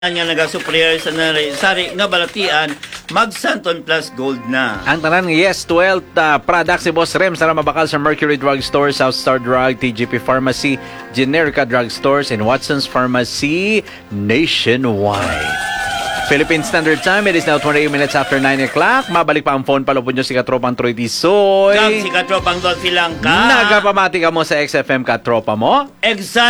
nga naga-superior sa sari nga balatian mag-Santon Plus Gold na. Ang tanan nga yes, 12 products si Boss Rem sa mabakal sa Mercury Drug Store, South Star Drug, TGP Pharmacy, Generica Drug Stores, and Watson's Pharmacy nationwide. Philippine Standard Time, it is now 28 minutes after 9 o'clock. Mabalik pa ang phone, palupon nyo si Katropang Troy Tisoy. Kang si Katropang Don Filangka. Nagapamati ka mo sa XFM Katropa mo. Exact.